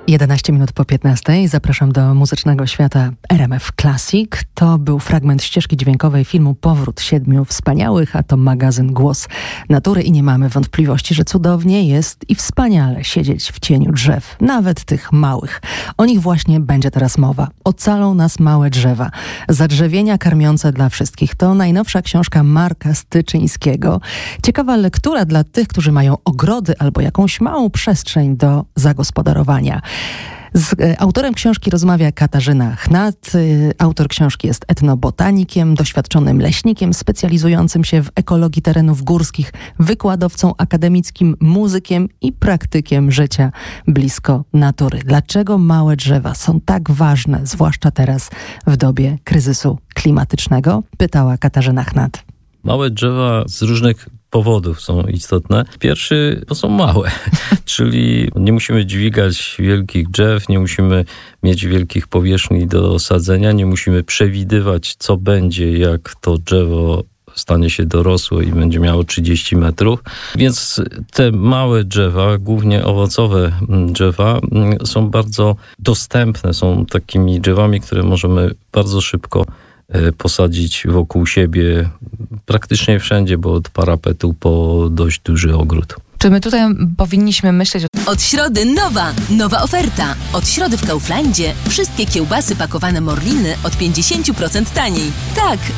11 minut po 15. Zapraszam do muzycznego świata RMF Classic. To był fragment ścieżki dźwiękowej filmu Powrót Siedmiu Wspaniałych, a to magazyn Głos Natury i nie mamy wątpliwości, że cudownie jest i wspaniale siedzieć w cieniu drzew, nawet tych małych. O nich właśnie będzie teraz mowa. Ocalą nas małe drzewa. Zadrzewienia karmiące dla wszystkich. To najnowsza książka Marka Styczyńskiego. Ciekawa lektura dla tych, którzy mają ogrody albo jakąś małą przestrzeń do zagospodarowania. Z autorem książki rozmawia Katarzyna Chnat. Autor książki jest etnobotanikiem, doświadczonym leśnikiem specjalizującym się w ekologii terenów górskich, wykładowcą akademickim, muzykiem i praktykiem życia blisko natury. Dlaczego małe drzewa są tak ważne, zwłaszcza teraz w dobie kryzysu klimatycznego? Pytała Katarzyna Chnat. Małe drzewa z różnych powodów są istotne. Pierwszy, to są małe, czyli nie musimy dźwigać wielkich drzew, nie musimy mieć wielkich powierzchni do sadzenia, nie musimy przewidywać, co będzie, jak to drzewo stanie się dorosłe i będzie miało 30 metrów. Więc te małe drzewa, głównie owocowe drzewa, są bardzo dostępne, są takimi drzewami, które możemy bardzo szybko posadzić wokół siebie praktycznie wszędzie, bo od parapetu po dość duży ogród. Czy my tutaj powinniśmy myśleć Od środy nowa oferta. Od środy w Kauflandzie wszystkie kiełbasy pakowane Morliny od 50% taniej. Tak,